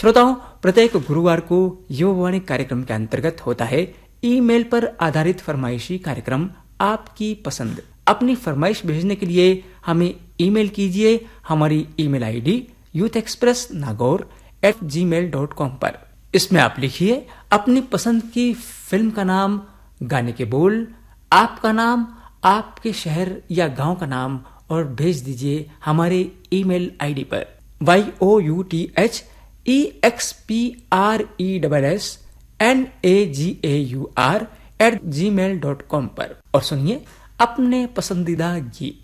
श्रोताओं, प्रत्येक गुरुवार को युवावाणी कार्यक्रम के अंतर्गत होता है ईमेल पर आधारित फरमाइशी कार्यक्रम आपकी पसंद। अपनी फरमाइश भेजने के लिए हमें ईमेल कीजिए। हमारी ईमेल आईडी youthexpressnagaur@gmail.com पर। इसमें आप लिखिए अपनी पसंद की फिल्म का नाम, गाने के बोल, आपका नाम, आपके शहर या गांव का नाम और भेज दीजिए हमारे ईमेल आईडी पर youthexpressnagaur@gmail.com पर। और सुनिए अपने पसंदीदा गीत।